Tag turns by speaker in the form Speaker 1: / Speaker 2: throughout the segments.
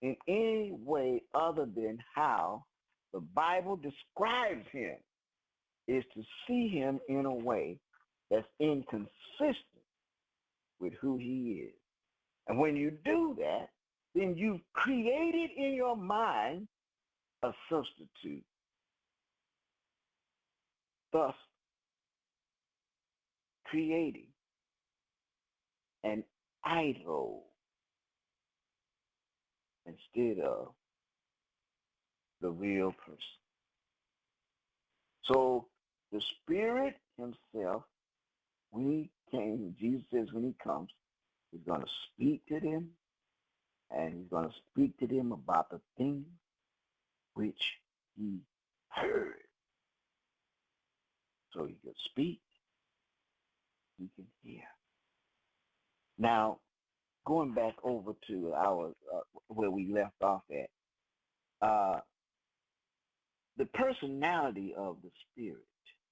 Speaker 1: in any way other than how the Bible describes him is to see him in a way that's inconsistent with who he is. And when you do that, then you've created in your mind a substitute, thus creating an idol instead of the real person. So the Spirit himself, when he came, Jesus says when he comes, he's going to speak to them, and he's going to speak to them about the things which he heard. So he can speak, he can hear. Now, going back over to our where we left off at, the personality of the Spirit.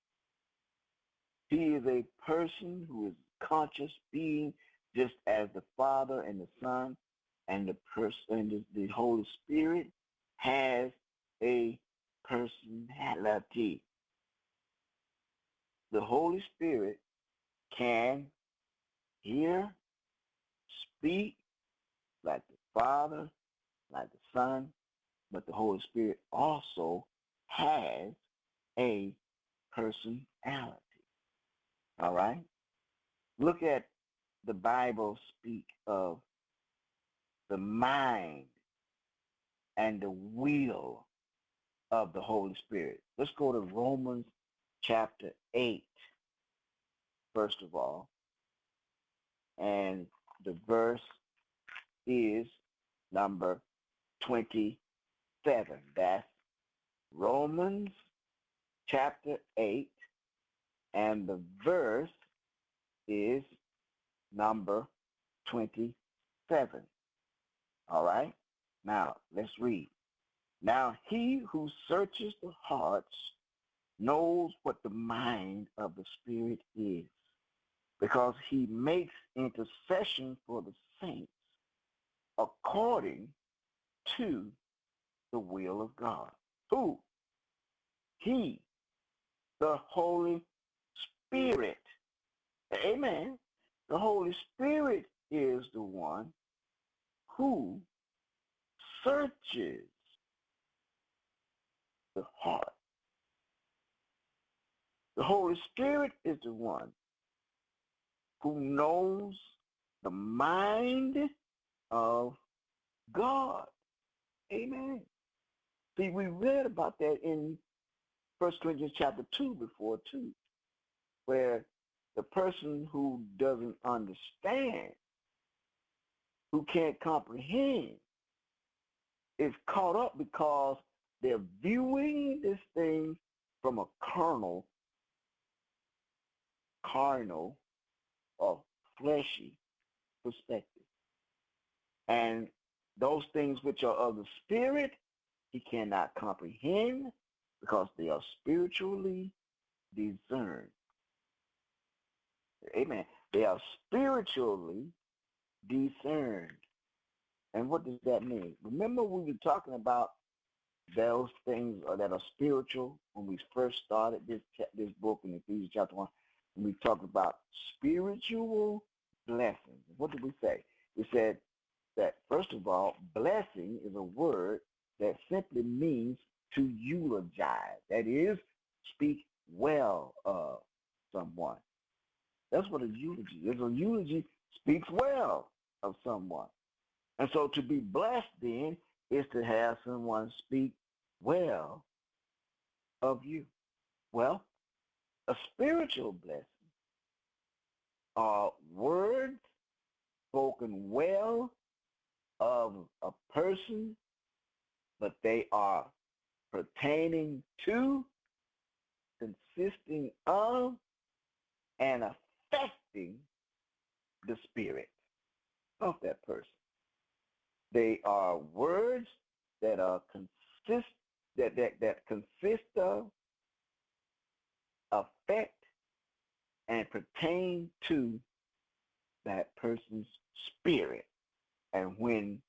Speaker 1: He is a person who is conscious being, just as the Father and the Son and the Holy Spirit has a personality. The Holy Spirit can hear, speak like the Father, like the Son, but the Holy Spirit also has a personality. All right? Look at the Bible speak of the mind and the will of the Holy Spirit. Let's go to Romans chapter 8, first of all. And the verse is number 27. That's Romans chapter 8, and the verse is number 27. All right? Now, let's read. Now, he who searches the hearts knows what the mind of the Spirit is, because he makes intercession for the saints according to the will of God. Who? He, the Holy Spirit. Amen. The Holy Spirit is the one who searches the heart. The Holy Spirit is the one who knows the mind of God. Amen. See, we read about that in 1 Corinthians chapter 2 before too, where the person who doesn't understand, who can't comprehend, is caught up because they're viewing this thing from a carnal or fleshy perspective. And those things which are of the Spirit, he cannot comprehend because they are spiritually discerned. Amen. They are spiritually discerned. And what does that mean? Remember we were talking about those things that are spiritual when we first started this book in Ephesians chapter 1. When we talked about spiritual blessings. What did we say? We said that, first of all, blessing is a word that simply means to eulogize. That is, speak well of someone. That's what a eulogy is. A eulogy speaks well of someone. And so to be blessed then is to have someone speak well of you. Well, a spiritual blessing are words spoken well of a person, but they are pertaining to, consisting of, and affecting the spirit of that person. They are words that are that consist of, affect, and pertain to that person's spirit. And when